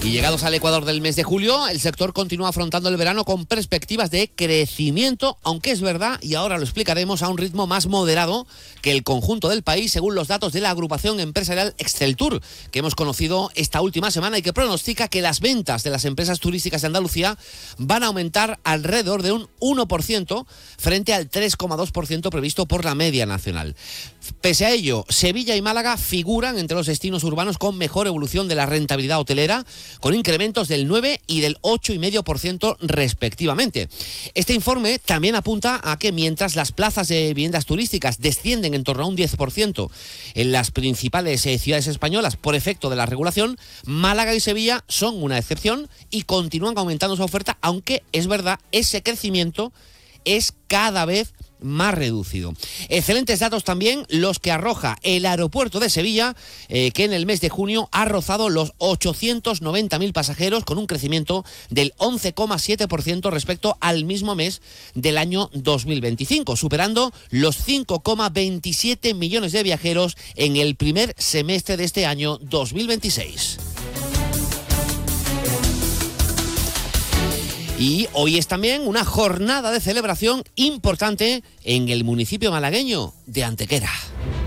Y llegados al ecuador del mes de julio, el sector continúa afrontando el verano con perspectivas de crecimiento, aunque es verdad, y ahora lo explicaremos, a un ritmo más moderado que el conjunto del país, según los datos de la agrupación empresarial Exceltur, que hemos conocido esta última semana y que pronostica que las ventas de las empresas turísticas de Andalucía van a aumentar alrededor de un 1% frente al 3,2% previsto por la media nacional. Pese a ello, Sevilla y Málaga figuran entre los destinos urbanos con mejor evolución de la rentabilidad hotelera, con incrementos del 9 y del 8,5% respectivamente. Este informe también apunta a que mientras las plazas de viviendas turísticas descienden en torno a un 10% en las principales ciudades españolas por efecto de la regulación, Málaga y Sevilla son una excepción y continúan aumentando su oferta, aunque es verdad, ese crecimiento es cada vez más reducido. Excelentes datos también los que arroja el aeropuerto de Sevilla, que en el mes de junio ha rozado los 890.000 pasajeros, con un crecimiento del 11,7% respecto al mismo mes del año 2025, superando los 5,27 millones de viajeros en el primer semestre de este año 2026. Y hoy es también una jornada de celebración importante en el municipio malagueño de Antequera.